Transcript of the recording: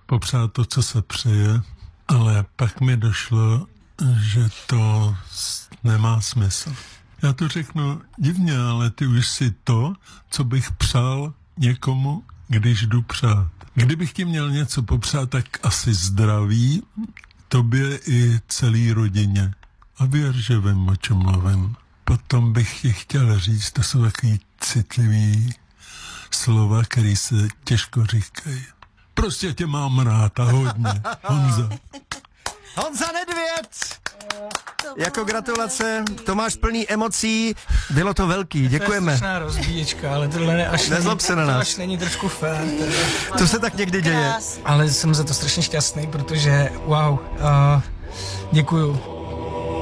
popřát to, co se přeje, ale pak mi došlo, že to nemá smysl. Já to řeknu divně, ale ty už si to, co bych přál někomu, když jdu přát. Kdybych ti měl něco popřát, tak asi zdraví, tobě i celý rodině. A věř, že vím, o čem mluvím. Potom bych ti chtěl říct, to jsou takový citlivý slova, který se těžko říkají. Prostě tě mám rád a hodně, Honza. Honza Nedvěd! Jako gratulace, Tomáš plný emocí, bylo to velký, děkujeme. To je strašná rozbíječka, ale tohle nezlob se na nás. Až není trošku fér. To se tak někdy děje. Ale jsem za to strašně šťastný, protože wow, děkuju.